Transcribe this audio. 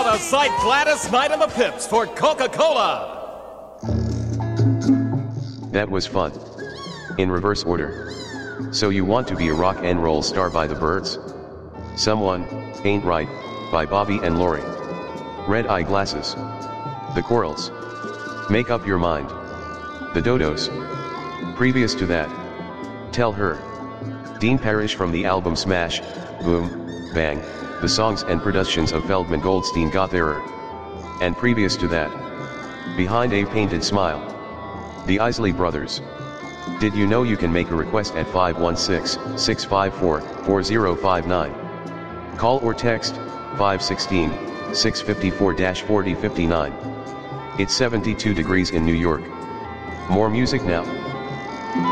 Out of sight, Gladys Knight and the Pips for Coca-Cola. That was fun. In reverse order. So you want to be a rock and roll star by the Byrds? Someone Ain't Right by Bobby and Lori. Red Eyeglasses. The Corals. Make Up Your Mind. The Dodos. Previous to that, Tell Her. Dean Parrish from the album Smash, Boom, Bang, the songs and productions of Feldman Goldstein Got There. And previous to that, Behind a Painted Smile. The Isley Brothers. Did you know you can make a request at 516-654-4059? Call or text 516-654-4059. It's 72 degrees in New York. More music now.